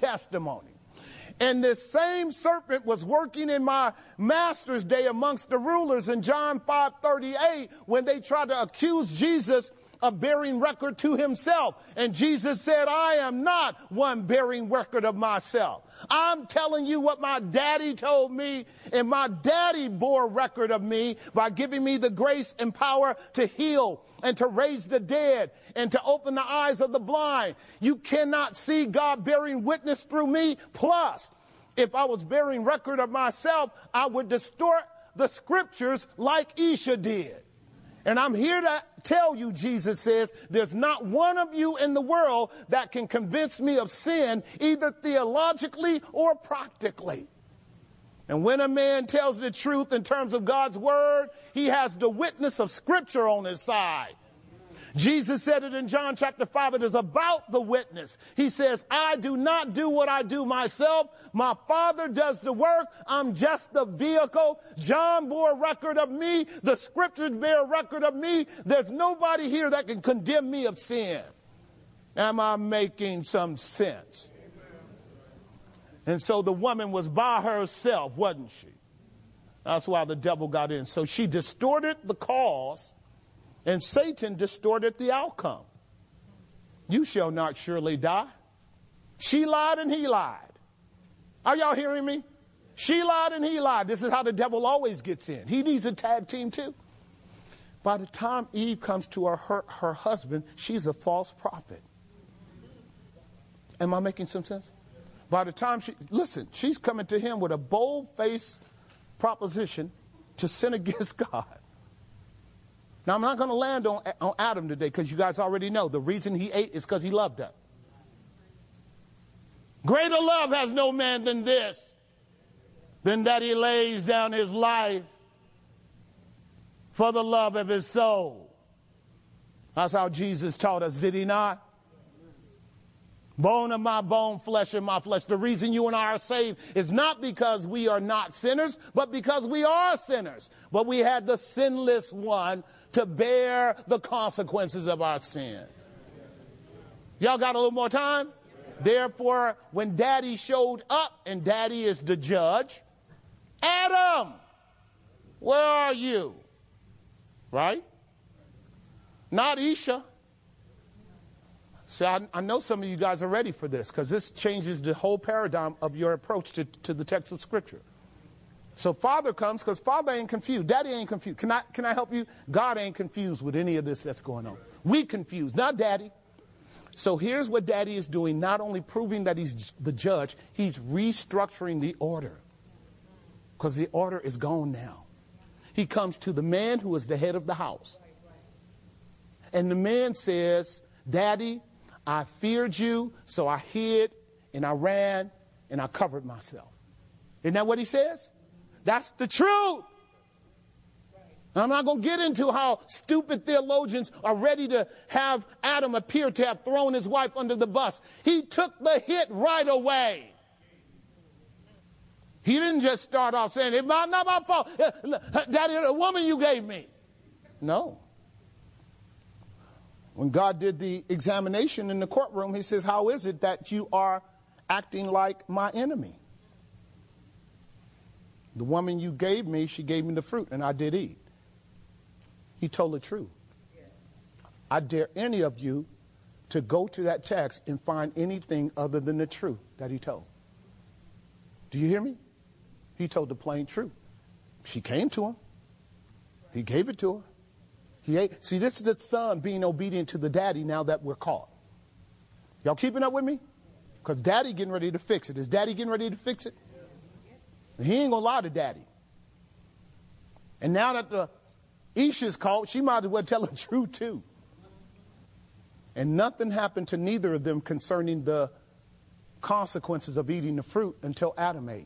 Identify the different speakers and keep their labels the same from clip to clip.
Speaker 1: testimony. And this same serpent was working in my master's day amongst the rulers in John 5:38 when they tried to accuse Jesus of bearing record to himself. And Jesus said, I am not one bearing record of myself. I'm telling you what my daddy told me, and my daddy bore record of me by giving me the grace and power to heal and to raise the dead and to open the eyes of the blind. You cannot see God bearing witness through me. Plus, if I was bearing record of myself, I would distort the scriptures like Isha did. And I'm here to tell you, Jesus says, there's not one of you in the world that can convince me of sin, either theologically or practically. And when a man tells the truth in terms of God's word, he has the witness of Scripture on his side. Jesus said it in John chapter 5. It is about the witness. He says, I do not do what I do myself. My Father does the work. I'm just the vehicle. John bore record of me. The Scriptures bear record of me. There's nobody here that can condemn me of sin. Am I making some sense? And so the woman was by herself, wasn't she? That's why the devil got in. So she distorted the cause, and Satan distorted the outcome. You shall not surely die. She lied and he lied. Are y'all hearing me? She lied and he lied. This is how the devil always gets in. He needs a tag team too. By the time Eve comes to her husband, she's a false prophet. Am I making some sense? By the time she's coming to him with a bold-faced proposition to sin against God. Now, I'm not going to land on Adam today because you guys already know the reason he ate is because he loved her. Greater love has no man than this, than that he lays down his life for the love of his soul. That's how Jesus taught us, did he not? Bone of my bone, flesh of my flesh. The reason you and I are saved is not because we are not sinners, but because we are sinners. But we had the sinless one to bear the consequences of our sin. Y'all got a little more time? Therefore, when Daddy showed up, and Daddy is the judge, Adam, where are you? Right? Not Isha. So I know some of you guys are ready for this because this changes the whole paradigm of your approach to the text of Scripture. So Father comes because Father ain't confused. Daddy ain't confused. Can I help you? God ain't confused with any of this that's going on. We confused, not Daddy. So here's what Daddy is doing, not only proving that he's the judge, he's restructuring the order because the order is gone now. He comes to the man who is the head of the house. And the man says, Daddy, I feared you, so I hid and I ran and I covered myself. Isn't that what he says? That's the truth. I'm not going to get into how stupid theologians are ready to have Adam appear to have thrown his wife under the bus. He took the hit right away. He didn't just start off saying, it's not my fault. Daddy, the woman you gave me. No. When God did the examination in the courtroom, he says, how is it that you are acting like my enemy? The woman you gave me, she gave me the fruit, and I did eat. He told the truth. I dare any of you to go to that text and find anything other than the truth that he told. Do you hear me? He told the plain truth. She came to him. He gave it to her. He ate. See, this is the son being obedient to the daddy now that we're caught. Y'all keeping up with me? Because daddy getting ready to fix it. Is daddy getting ready to fix it? He ain't going to lie to daddy. And now that the Isha's caught, she might as well tell the truth too. And nothing happened to neither of them concerning the consequences of eating the fruit until Adam ate.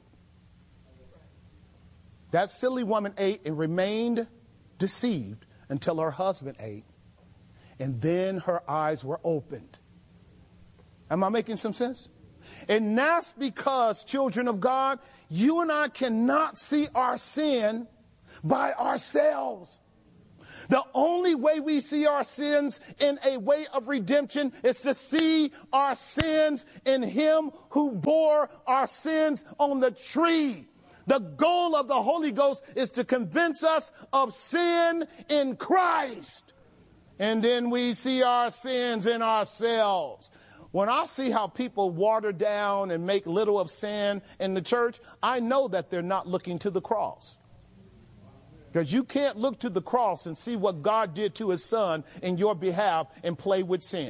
Speaker 1: That silly woman ate and remained deceived until her husband ate. And then her eyes were opened. Am I making some sense? And that's because, children of God, you and I cannot see our sin by ourselves. The only way we see our sins in a way of redemption is to see our sins in him who bore our sins on the tree. The goal of the Holy Ghost is to convince us of sin in Christ. And then we see our sins in ourselves. When I see how people water down and make little of sin in the church, I know that they're not looking to the cross. Because you can't look to the cross and see what God did to his son in your behalf and play with sin.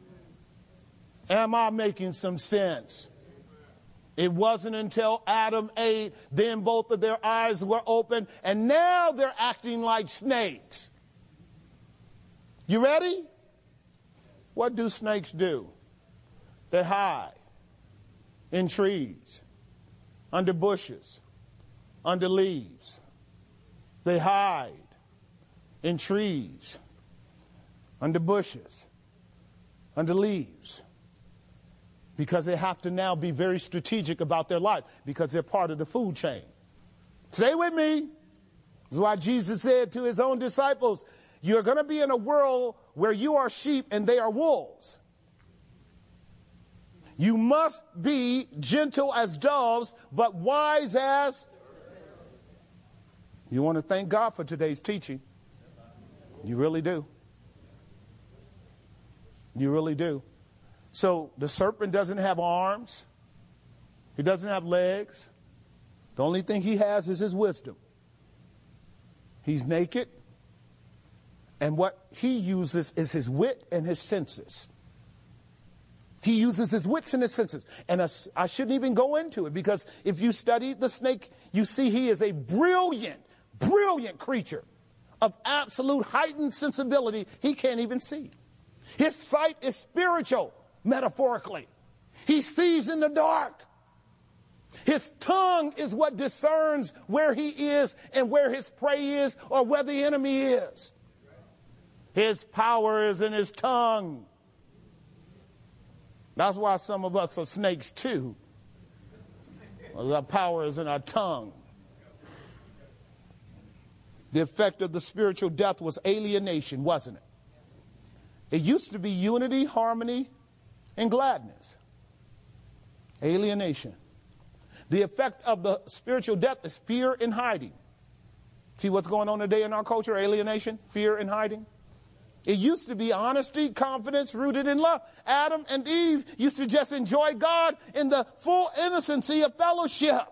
Speaker 1: Am I making some sense? It wasn't until Adam ate, then both of their eyes were open, and now they're acting like snakes. You ready? What do snakes do? They hide in trees, under bushes, under leaves. They hide in trees, under bushes, under leaves. Because they have to now be very strategic about their life because they're part of the food chain. Stay with me. This is why Jesus said to his own disciples, you're going to be in a world where you are sheep and they are wolves. You must be gentle as doves, but wise as... You want to thank God for today's teaching. You really do. You really do. So the serpent doesn't have arms. He doesn't have legs. The only thing he has is his wisdom. He's naked. And what he uses is his wit and his senses. He uses his wits and his senses. And I shouldn't even go into it because if you study the snake, you see he is a brilliant creature of absolute heightened sensibility. He can't even see. His sight is spiritual, metaphorically. He sees in the dark. His tongue is what discerns where he is and where his prey is or where the enemy is. His power is in his tongue. That's why some of us are snakes too. Our power is in our tongue. The effect of the spiritual death was alienation, wasn't it? It used to be unity, harmony, and gladness. Alienation. The effect of the spiritual death is fear and hiding. See what's going on today in our culture? Alienation, fear, and hiding. It used to be honesty, confidence, rooted in love. Adam and Eve used to just enjoy God in the full innocency of fellowship,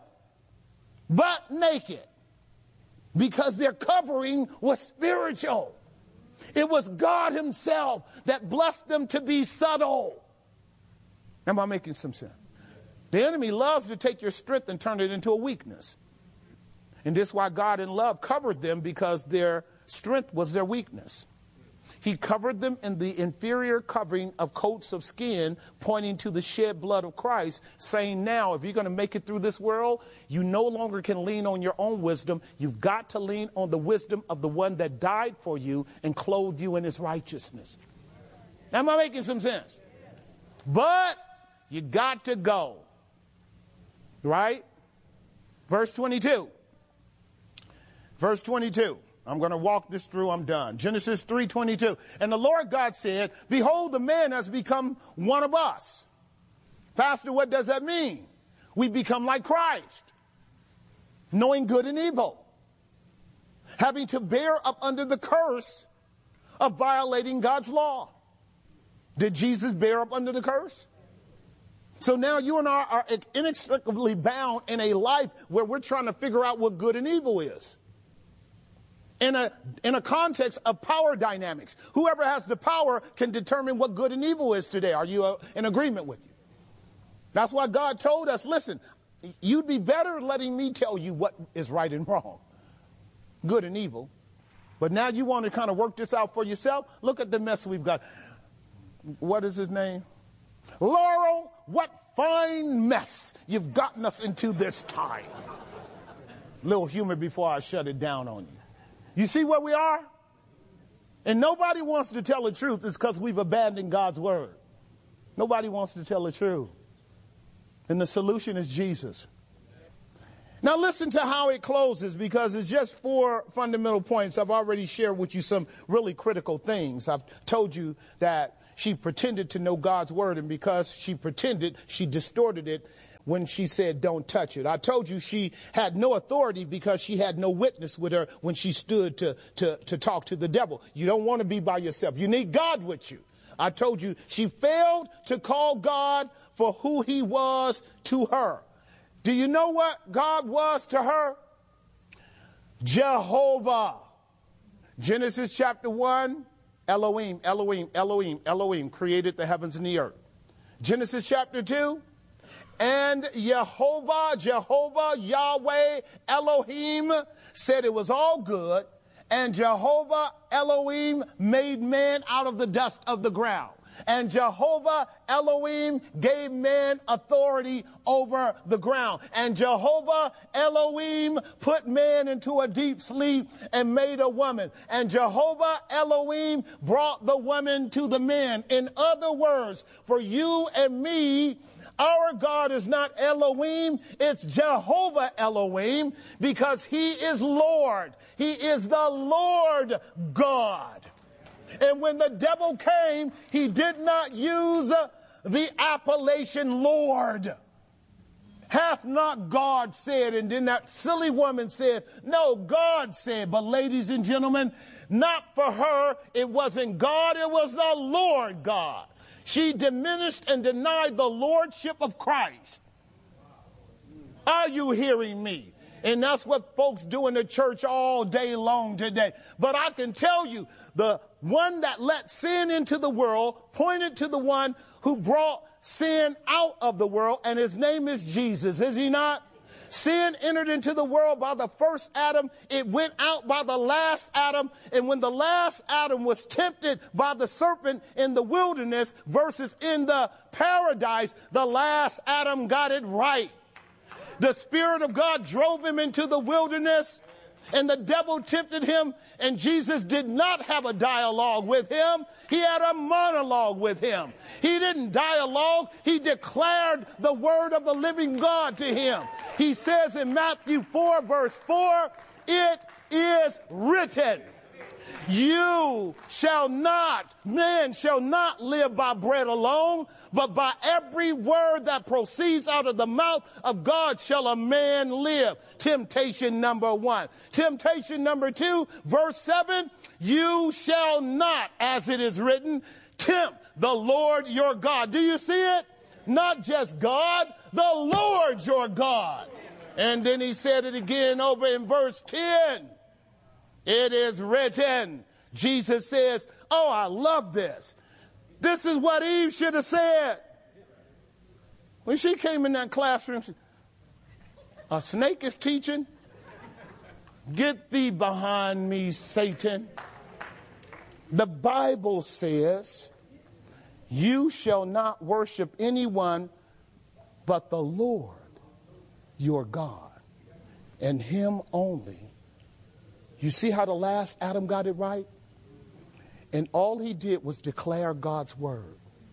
Speaker 1: but naked, because their covering was spiritual. It was God himself that blessed them to be subtle. Am I making some sense? The enemy loves to take your strength and turn it into a weakness. And this is why God in love covered them, because their strength was their weakness. He covered them in the inferior covering of coats of skin, pointing to the shed blood of Christ, saying now, if you're going to make it through this world, you no longer can lean on your own wisdom. You've got to lean on the wisdom of the one that died for you and clothed you in his righteousness. Am I making some sense? But you got to go. Right? Verse 22. Verse 22. I'm going to walk this through. I'm done. Genesis 3:22. And the Lord God said, behold, the man has become one of us. Pastor, what does that mean? We become like Christ, knowing good and evil, having to bear up under the curse of violating God's law. Did Jesus bear up under the curse? So now you and I are inextricably bound in a life where we're trying to figure out what good and evil is. In a context of power dynamics. Whoever has the power can determine what good and evil is today. Are you in agreement with you? That's why God told us, listen, you'd be better letting me tell you what is right and wrong. Good and evil. But now you want to kind of work this out for yourself? Look at the mess we've got. What is his name? Laurel, what fine mess you've gotten us into this time. Little humor before I shut it down on you. You see where we are? And nobody wants to tell the truth. It's because we've abandoned God's word. Nobody wants to tell the truth. And the solution is Jesus. Now listen to how it closes, because it's just 4 fundamental points. I've already shared with you some really critical things. I've told you that she pretended to know God's word, and because she pretended, she distorted it when she said, don't touch it. I told you she had no authority because she had no witness with her when she stood to talk to the devil. You don't want to be by yourself. You need God with you. I told you she failed to call God for who he was to her. Do you know what God was to her? Jehovah. Genesis chapter 1, Elohim, Elohim, Elohim, Elohim created the heavens and the earth. Genesis chapter 2, and Jehovah, Jehovah, Yahweh, Elohim said it was all good, and Jehovah Elohim made man out of the dust of the ground. And Jehovah Elohim gave man authority over the ground. And Jehovah Elohim put man into a deep sleep and made a woman. And Jehovah Elohim brought the woman to the man. In other words, for you and me, our God is not Elohim, it's Jehovah Elohim, because he is Lord. He is the Lord God. And when the devil came, he did not use the appellation Lord. Hath not God said? And then that silly woman said, no, God said. But ladies and gentlemen, not for her. It wasn't God. It was the Lord God. She diminished and denied the lordship of Christ. Are you hearing me? And that's what folks do in the church all day long today. But I can tell you, the one that let sin into the world pointed to the one who brought sin out of the world, and his name is Jesus, is he not? Sin entered into the world by the first Adam. It went out by the last Adam. And when the last Adam was tempted by the serpent in the wilderness versus in the paradise, the last Adam got it right. The Spirit of God drove him into the wilderness, and the devil tempted him, and Jesus did not have a dialogue with him. He had a monologue with him. He didn't dialogue. He declared the word of the living God to him. He says in Matthew 4, verse 4, it is written, man shall not live by bread alone, but by every word that proceeds out of the mouth of God shall a man live. Temptation number 1. Temptation number 2, verse 7, you shall not, as it is written, tempt the Lord your God. Do you see it? Not just God, the Lord your God. And then he said it again over in verse 10. It is written. Jesus says, oh, I love this. This is what Eve should have said. When she came in that classroom, a snake is teaching. Get thee behind me, Satan. The Bible says, you shall not worship anyone but the Lord, your God, and him only. You see how the last Adam got it right? And all he did was declare God's word.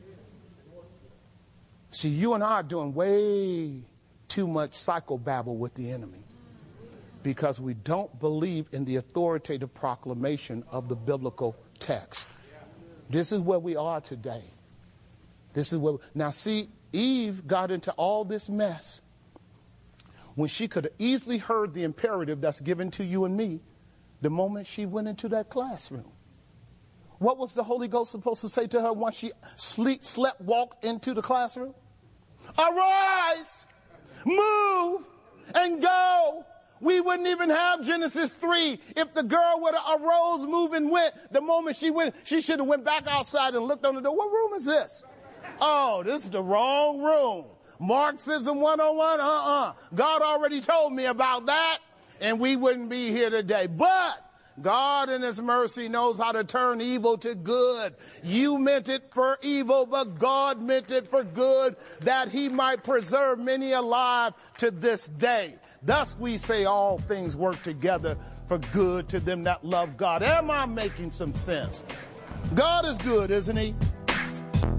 Speaker 1: See, you and I are doing way too much psychobabble with the enemy because we don't believe in the authoritative proclamation of the biblical text. This is where we are today. Now see, Eve got into all this mess when she could have easily heard the imperative that's given to you and me the moment she went into that classroom. What was the Holy Ghost supposed to say to her once she slept, walked into the classroom? Arise, move, and go. We wouldn't even have Genesis 3 if the girl would have arose, moved, and went. The moment she went, she should have went back outside and looked on the door. What room is this? Oh, this is the wrong room. Marxism 101, God already told me about that, and we wouldn't be here today. But God in his mercy knows how to turn evil to good. You meant it for evil, but God meant it for good, that he might preserve many alive to this day. Thus we say all things work together for good to them that love God. Am I making some sense? God is good, isn't he?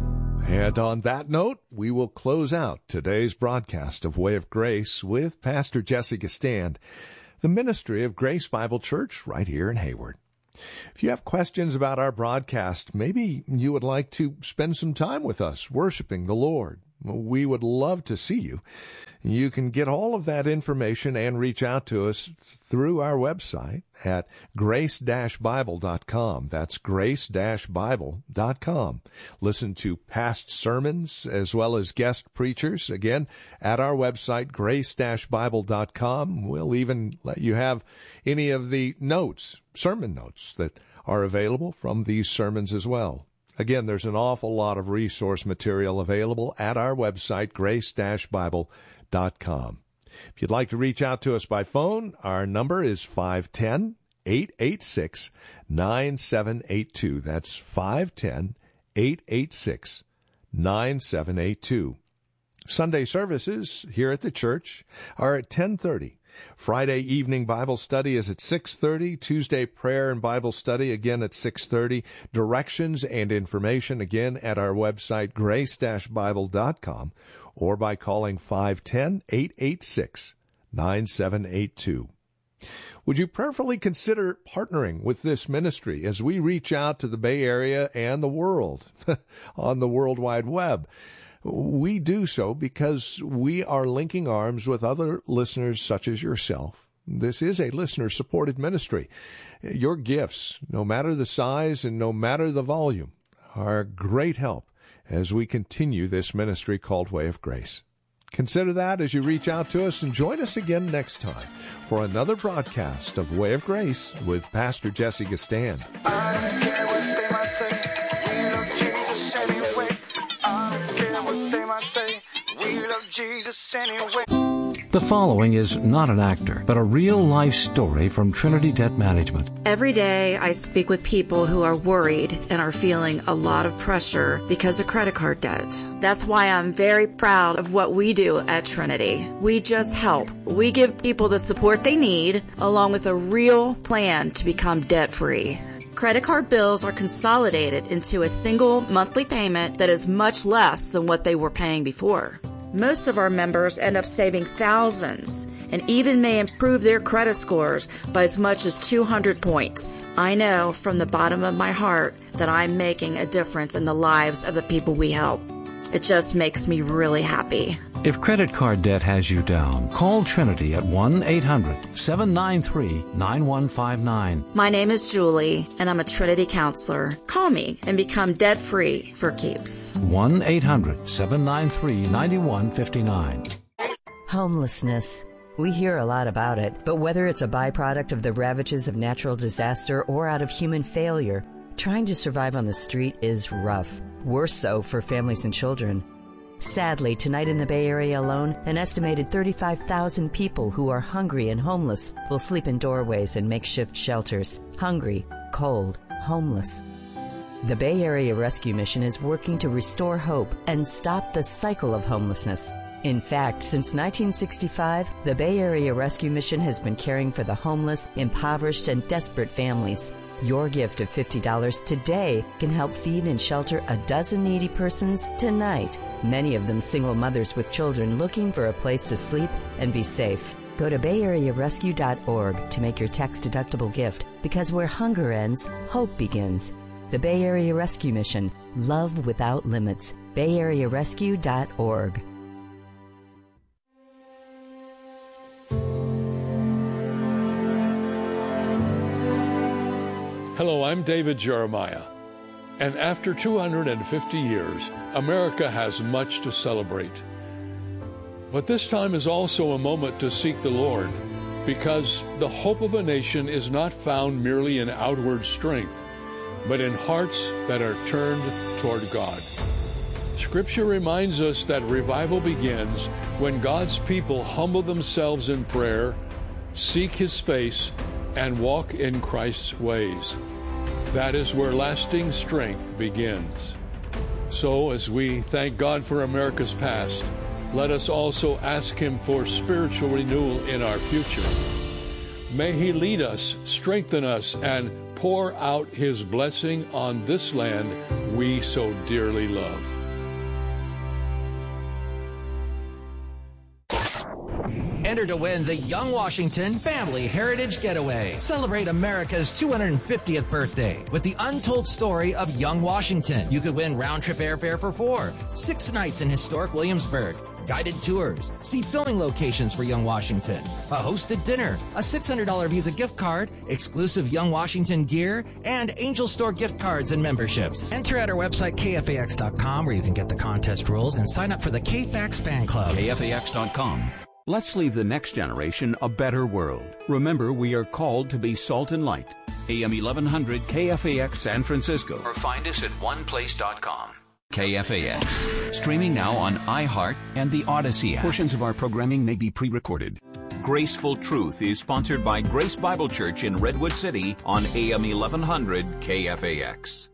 Speaker 2: And on that note, we will close out today's broadcast of Way of Grace with Pastor Jesse Gistand, the ministry of Grace Bible Church right here in Hayward. If you have questions about our broadcast, maybe you would like to spend some time with us worshiping the Lord, we would love to see you. You can get all of that information and reach out to us through our website at grace-bible.com. That's grace-bible.com. Listen to past sermons as well as guest preachers, again, at our website, grace-bible.com. We'll even let you have any of the notes, sermon notes, that are available from these sermons as well. Again, there's an awful lot of resource material available at our website, grace-bible.com. If you'd like to reach out to us by phone, our number is 510-886-9782. That's 510-886-9782. Sunday services here at the church are at 10:30. Friday evening Bible study is at 6:30. Tuesday prayer and Bible study again at 6:30. Directions and information again at our website, grace-bible.com, or by calling 510-886-9782. Would you prayerfully consider partnering with this ministry as we reach out to the Bay Area and the world on the World Wide Web? We do so because we are linking arms with other listeners such as yourself. This is a listener-supported ministry. Your gifts, no matter the size and no matter the volume, are great help as we continue this ministry called Way of Grace. Consider that as you reach out to us, and join us again next time for another broadcast of Way of Grace with Pastor Jesse Gistand.
Speaker 3: I don't care what they might say. We love Jesus anyway. I don't care what they might say. We love Jesus anyway.
Speaker 4: The following is not an actor, but a real-life story from Trinity Debt Management.
Speaker 5: Every day I speak with people who are worried and are feeling a lot of pressure because of credit card debt. That's why I'm very proud of what we do at Trinity. We just help. We give people the support they need, along with a real plan to become debt-free. Credit card bills are consolidated into a single monthly payment that is much less than what they were paying before. Most of our members end up saving thousands and even may improve their credit scores by as much as 200 points. I know from the bottom of my heart that I'm making a difference in the lives of the people we help. It just makes me really happy.
Speaker 4: If credit card debt has you down, call Trinity at 1-800-793-9159.
Speaker 5: My name is Julie, and I'm a Trinity counselor. Call me and become debt-free for keeps.
Speaker 4: 1-800-793-9159.
Speaker 6: Homelessness. We hear a lot about it, but whether it's a byproduct of the ravages of natural disaster or out of human failure, trying to survive on the street is rough. Worse so for families and children. Sadly, tonight in the Bay Area alone, an estimated 35,000 people who are hungry and homeless will sleep in doorways and makeshift shelters. Hungry, cold, homeless. The Bay Area Rescue Mission is working to restore hope and stop the cycle of homelessness. In fact, since 1965, the Bay Area Rescue Mission has been caring for the homeless, impoverished, and desperate families. Your gift of $50 today can help feed and shelter a dozen needy persons tonight, many of them single mothers with children looking for a place to sleep and be safe. Go to bayarearescue.org to make your tax-deductible gift, because where hunger ends, hope begins. The Bay Area Rescue Mission. Love without limits. bayarearescue.org.
Speaker 7: Hello, I'm David Jeremiah, and after 250 years, America has much to celebrate. But this time is also a moment to seek the Lord, because the hope of a nation is not found merely in outward strength, but in hearts that are turned toward God. Scripture reminds us that revival begins when God's people humble themselves in prayer, seek His face, and walk in Christ's ways. That is where lasting strength begins. So, as we thank God for America's past, let us also ask Him for spiritual renewal in our future. May He lead us, strengthen us, and pour out His blessing on this land we so dearly love.
Speaker 8: Enter to win the Young Washington Family Heritage Getaway. Celebrate America's 250th birthday with the untold story of Young Washington. You could win round-trip airfare for 4, 6 nights in historic Williamsburg, guided tours, see filming locations for Young Washington, a hosted dinner, a $600 Visa gift card, exclusive Young Washington gear, and Angel Store gift cards and memberships. Enter at our website, KFAX.com, where you can get the contest rules and sign up for the KFAX fan club.
Speaker 9: KFAX.com. Let's leave the next generation a better world. Remember, we are called to be salt and light. AM 1100 KFAX San Francisco. Or find us at oneplace.com. KFAX. Streaming now on iHeart and the Odyssey app. Portions of our programming may be pre-recorded. Graceful Truth is sponsored by Grace Bible Church in Redwood City on AM 1100 KFAX.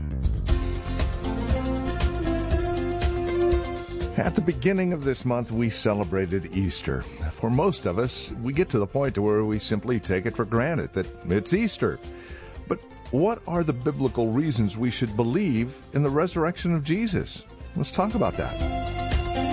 Speaker 2: At the beginning of this month, we celebrated Easter. For most of us, we get to the point to where we simply take it for granted that it's Easter. But what are the biblical reasons we should believe in the resurrection of Jesus? Let's talk about that.